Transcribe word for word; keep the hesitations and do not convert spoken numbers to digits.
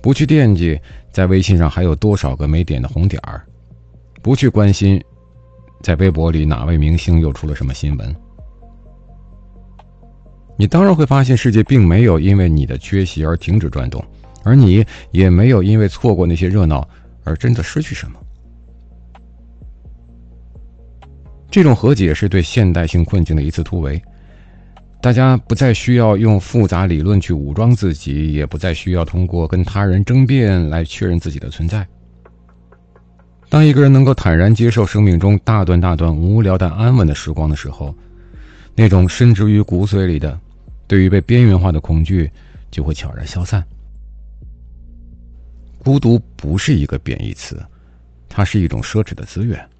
不去惦记在微信上还有多少个没点的红点儿，不去关心在微博里哪位明星又出了什么新闻。你当然会发现世界并没有因为你的缺席而停止转动，而你也没有因为错过那些热闹而真的失去什么。这种和解是对现代性困境的一次突围，大家不再需要用复杂理论去武装自己，也不再需要通过跟他人争辩来确认自己的存在。当一个人能够坦然接受生命中大段大段无聊但安稳的时光的时候，那种深植于骨髓里的对于被边缘化的恐惧就会悄然消散。孤独不是一个贬义词，它是一种奢侈的资源。